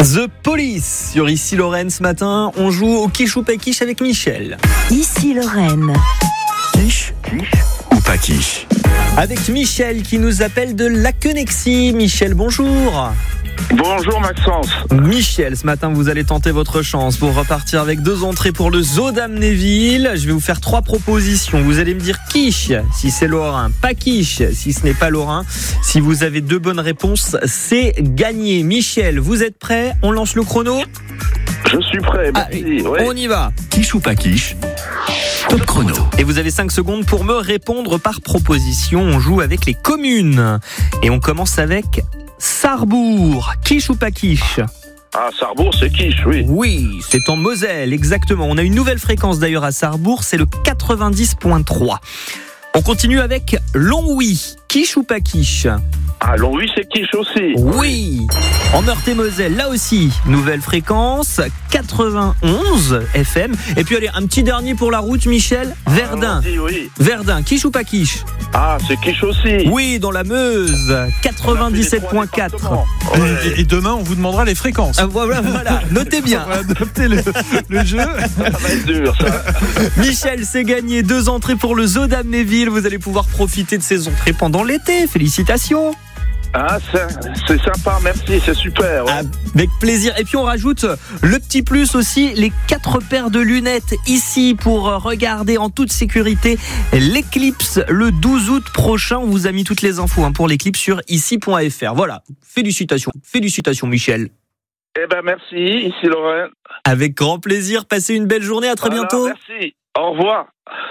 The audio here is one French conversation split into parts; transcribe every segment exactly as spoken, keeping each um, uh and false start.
The Police sur Ici Lorraine ce matin. On joue au quiche ou pas quiche avec Michel. Ici Lorraine. Quiche ou pas quiche? Avec Michel qui nous appelle de Laquenexy. Michel, bonjour. Bonjour Maxence. Michel, ce matin vous allez tenter votre chance pour repartir avec deux entrées pour le Zoo d'Amnéville. Je vais vous faire trois propositions. Vous allez me dire quiche si c'est lorrain, pas quiche si ce n'est pas lorrain. Si vous avez deux bonnes réponses, c'est gagné. Michel, vous êtes prêt? On lance le chrono? Je suis prêt, merci. Allez, ouais. On y va. Quiche ou pas quiche? Top chrono. Et vous avez cinq secondes pour me répondre par proposition. On joue avec les communes. Et on commence avec Sarrebourg. Quiche ou pas quiche? Ah, Sarrebourg, c'est quiche, oui. Oui, c'est en Moselle, exactement. On a une nouvelle fréquence d'ailleurs à Sarrebourg, c'est le quatre-vingt-dix virgule trois. On continue avec Longwy. Quiche ou pas quiche? Ah, Longwy, c'est quiche aussi. Oui. En Meurthe-et-Moselle, là aussi, nouvelle fréquence, quatre-vingt-onze F M. Et puis allez, un petit dernier pour la route, Michel. Verdun. Ah, on dit oui. Verdun, quiche ou pas quiche? Ah, c'est quiche aussi. Oui, dans la Meuse, quatre-vingt-dix-sept virgule quatre. Ouais. Et, et demain, on vous demandera les fréquences. Ah, voilà, voilà, notez bien. On va adapter le, le jeu. Ça va être dur, ça. Michel, c'est gagné. Deux entrées pour le Zoo d'Amnéville. Vous allez pouvoir profiter de ces entrées pendant l'été. Félicitations. Ah, c'est, c'est sympa, merci, c'est super. Ouais. Avec plaisir. Et puis on rajoute le petit plus aussi, les quatre paires de lunettes ici pour regarder en toute sécurité l'éclipse le douze août prochain. On vous a mis toutes les infos hein, pour l'éclipse sur ici point f r. Voilà. Félicitations. Félicitations, Michel. Eh ben, merci, ici Lorraine. Avec grand plaisir. Passez une belle journée. À très Voilà, bientôt. merci. Au revoir.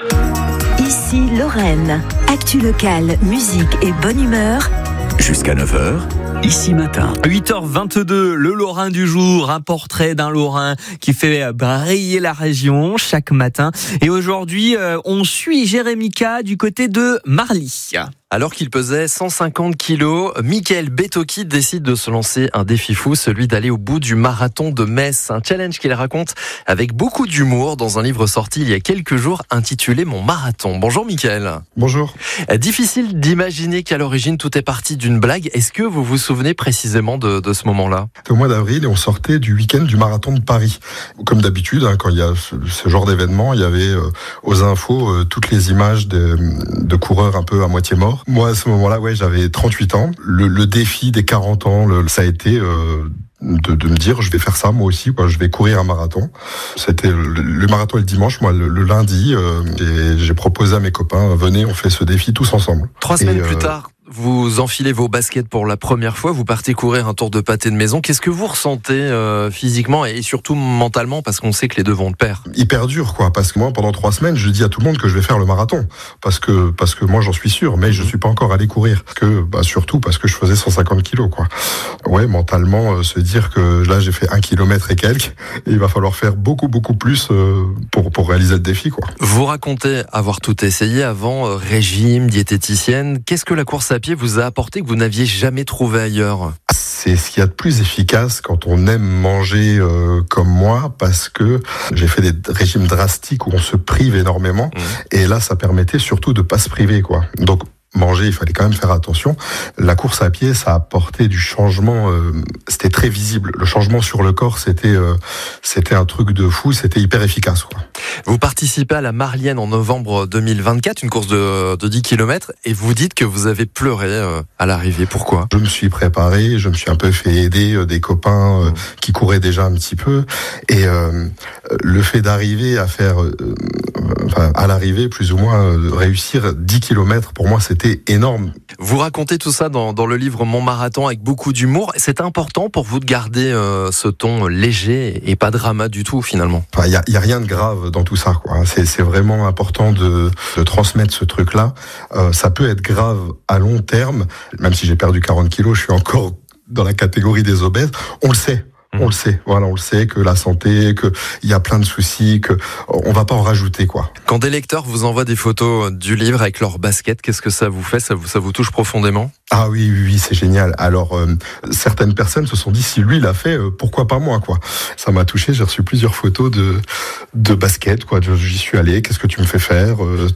Ici Lorraine. Actu locale, musique et bonne humeur. Jusqu'à neuf heures, Ici Matin. huit heures vingt-deux, le Lorrain du jour, un portrait d'un Lorrain qui fait briller la région chaque matin. Et aujourd'hui, on suit Jérémy K du côté de Marly. Alors qu'il pesait cent cinquante kilos, Mickaël Betoki décide de se lancer un défi fou, celui d'aller au bout du marathon de Metz. Un challenge qu'il raconte avec beaucoup d'humour dans un livre sorti il y a quelques jours intitulé Mon marathon. Bonjour Mickaël. Bonjour. Difficile d'imaginer qu'à l'origine tout est parti d'une blague. Est-ce que vous vous souvenez précisément de, de ce moment-là? C'était au mois d'avril et on sortait du week-end du marathon de Paris. Comme d'habitude, hein, quand il y a ce, ce genre d'événement, il y avait euh, aux infos euh, toutes les images de, de coureurs un peu à moitié morts. Moi, à ce moment-là, ouais, j'avais trente-huit ans. Le, le défi des quarante ans, le, ça a été euh, de, de me dire, je vais faire ça moi aussi, quoi. Je vais courir un marathon. C'était le, le marathon le dimanche, moi le, le lundi, euh, et j'ai proposé à mes copains, venez, on fait ce défi tous ensemble. Trois semaines et, plus euh, tard, vous enfilez vos baskets pour la première fois, vous partez courir un tour de pâté de maison. Qu'est-ce que vous ressentez euh, physiquement et surtout mentalement, parce qu'on sait que les deux vont de pair? Hyper dur, quoi, parce que moi, pendant trois semaines, je dis à tout le monde que je vais faire le marathon, parce que parce que moi, j'en suis sûr, mais je suis pas encore allé courir, parce que bah, surtout parce que je faisais cent cinquante kilos, quoi. Ouais, mentalement, euh, se dire que là, j'ai fait un kilomètre et quelques, et il va falloir faire beaucoup beaucoup plus euh, pour pour réaliser le défi, quoi. Vous racontez avoir tout essayé avant, euh, régime, diététicienne. Qu'est-ce que la course à pied vous a apporté que vous n'aviez jamais trouvé ailleurs? C'est ce qu'il y a de plus efficace quand on aime manger euh, comme moi, parce que j'ai fait des régimes drastiques où on se prive énormément, mmh. et là ça permettait surtout de pas se priver, quoi. Donc manger, il fallait quand même faire attention. La course à pied, ça a apporté du changement, euh, c'était très visible. Le changement sur le corps, c'était euh, c'était un truc de fou, c'était hyper efficace, quoi. Vous participez à la Marlienne en novembre deux mille vingt-quatre, une course de, de dix kilomètres, et vous dites que vous avez pleuré euh, à l'arrivée. Pourquoi? Je me suis préparé, je me suis un peu fait aider euh, des copains euh, qui couraient déjà un petit peu, et euh, le fait d'arriver à faire, euh, enfin, à l'arrivée plus ou moins, euh, réussir dix kilomètres, pour moi c'était énorme. Vous racontez tout ça dans, dans le livre Mon marathon avec beaucoup d'humour. C'est important pour vous de garder euh, ce ton léger et pas drama du tout finalement? Il enfin, y, a, y a rien de grave dans tout ça, quoi. C'est, c'est vraiment important de, de transmettre ce truc-là. Euh, ça peut être grave à long terme, même si j'ai perdu quarante kilos, je suis encore dans la catégorie des obèses. On le sait. On le sait, voilà, on le sait que la santé, que il y a plein de soucis, que on va pas en rajouter, quoi. Quand des lecteurs vous envoient des photos du livre avec leur basket, qu'est-ce que ça vous fait? Ça vous, ça vous touche profondément? Ah oui, oui, oui, c'est génial. Alors, euh, certaines personnes se sont dit, si lui l'a fait, euh, pourquoi pas moi, quoi. Ça m'a touché, j'ai reçu plusieurs photos de de basket, quoi. J'y suis allé, qu'est-ce que tu me fais faire? euh,